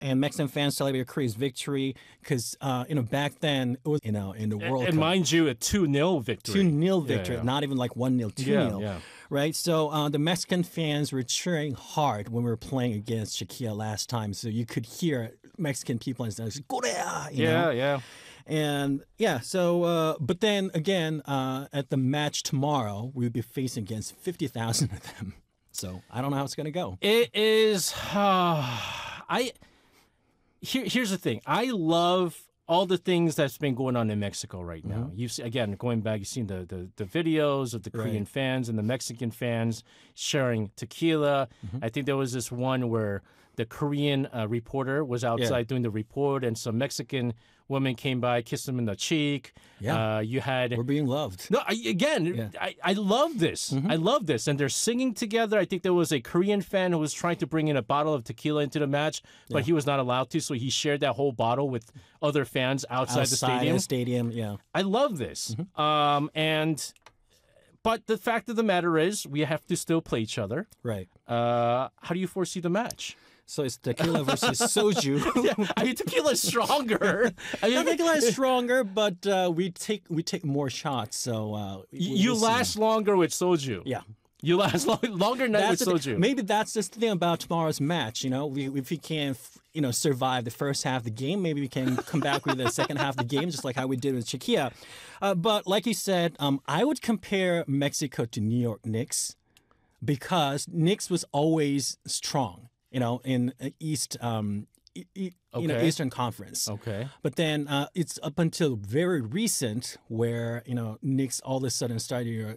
and Mexican fans celebrated Korea's victory because back then it was in the World And Cup. mind you, a 2-0 victory. 2-0 victory, Yeah. not even like 1-0, 2-0, Yeah. right? So the Mexican fans were cheering hard when we were playing against Czechia last time. So you could hear Mexican people and say, Korea, you know? Yeah. And but then again, at the match tomorrow, we'll be facing against 50,000 of them. So I don't know how it's going to go. It is. Here's the thing. I love all the things that's been going on in Mexico right now. You've again going back. You've seen the videos of the Korean fans and the Mexican fans sharing tequila. I think there was this one where the Korean reporter was outside doing the report, and some Mexican woman came by, kissed him in the cheek. Yeah. You had We're being loved. No, I love this. I love this. And they're singing together. I think there was a Korean fan who was trying to bring in a bottle of tequila into the match, but he was not allowed to, so he shared that whole bottle with other fans outside the stadium. The stadium, yeah. I love this. But the fact of the matter is, we have to still play each other. Right. How do you foresee the match? So it's tequila versus soju. I mean, tequila is stronger. Tequila is stronger, but we take more shots. So you last longer with soju. Yeah. You last longer night with soju. Maybe that's the thing about tomorrow's match. If we can, survive the first half of the game, maybe we can come back with the second half of the game, just like how we did with Czechia. But like you said, I would compare Mexico to New York Knicks because Knicks was always strong. In Eastern Conference. Okay. But then it's up until very recent where Knicks all of a sudden started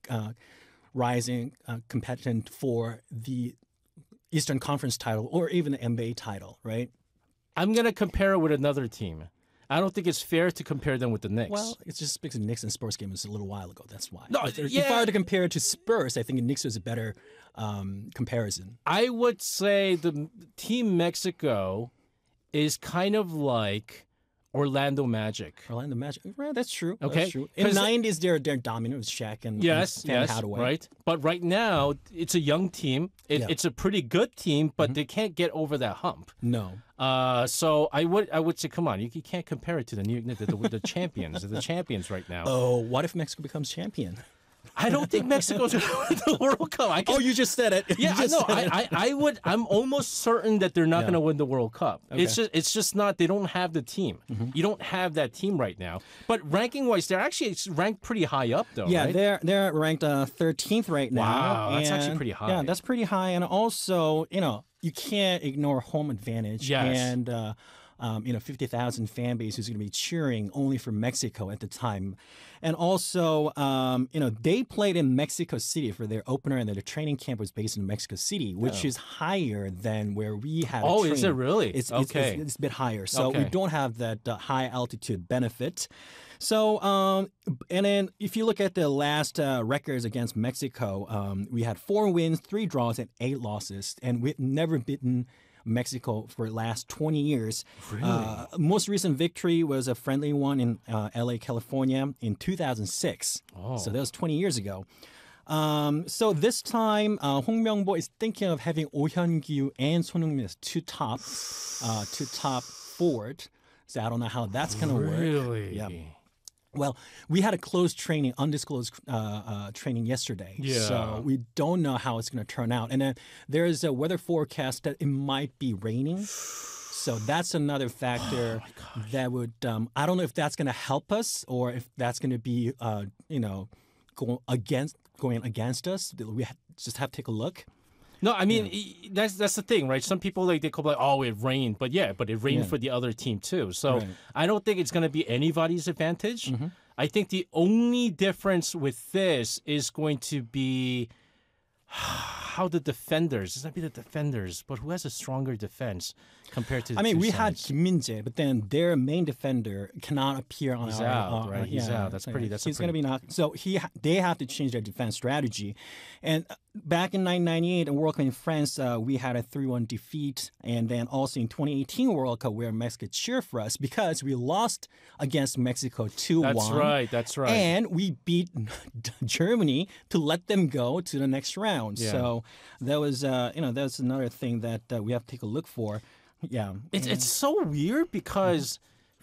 rising competent for the Eastern Conference title or even the NBA title, right? I'm gonna compare it with another team. I don't think it's fair to compare them with the Knicks. Well, it's just because Knicks and Spurs game was a little while ago. That's why. No, if I were to compare it to Spurs, I think Knicks was a better comparison. I would say the Team Mexico is kind of like Orlando Magic. Orlando Magic. Right, that's true. Okay. That's true. In the 90s, they're dominant with Shaq and Sam Hadaway. Right. But right now, it's a young team. It's a pretty good team, but they can't get over that hump. No. So I would say, come on, you can't compare it to the champions. The champions right now. Oh, what if Mexico becomes champion? I don't think Mexico's going to win the World Cup. You just said it. Yeah, I know. I would. I'm almost certain that they're not going to win the World Cup. Okay. It's just not. They don't have the team. You don't have that team right now. But ranking wise, they're actually ranked pretty high up, though. Yeah, right? they're ranked 13th right now. Wow, that's actually pretty high. Yeah, that's pretty high, and also you can't ignore home advantage. Yes. And 50,000 fan base who's going to be cheering only for Mexico at the time. And also, they played in Mexico City for their opener, and their training camp was based in Mexico City, which is higher than where we had. Oh, is it really? It's a bit higher. So we Okay. don't have that high altitude benefit. So, and then if you look at the last records against Mexico, we had 4 wins, 3 draws, and 8 losses, and we've never beaten Mexico for the last 20 years. Really? Most recent victory was a friendly one in LA, California in 2006. Oh. So that was 20 years ago. So this time, Hong Myung-bo is thinking of having Oh Hyun-kyu and Son Heung-min as two top forward. So I don't know how that's going to work. Really? Yeah. Well, we had a closed training, undisclosed training yesterday. Yeah. So we don't know how it's going to turn out. And then there is a weather forecast that it might be raining. So that's another factor that would, I don't know if that's going to help us or if that's going to be, going against us. We just have to take a look. No, I mean that's the thing, right? Some people they complain, oh, it rained, but it rained for the other team too. So I don't think it's going to be anybody's advantage. I think the only difference with this is going to be how the defenders. It's not be the defenders, but who has a stronger defense compared to? We had Kim Min-jae, but then their main defender cannot appear on He's our. out, right? He's out. That's pretty. He's going to be not. So they have to change their defense strategy, and. Back in 1998 in World Cup in France, we had a 3-1 defeat. And then also in 2018 World Cup, where Mexico cheered for us because we lost against Mexico 2-1. That's right. And we beat Germany to let them go to the next round. Yeah. So that was, that's another thing that we have to take a look for. Yeah. It's so weird because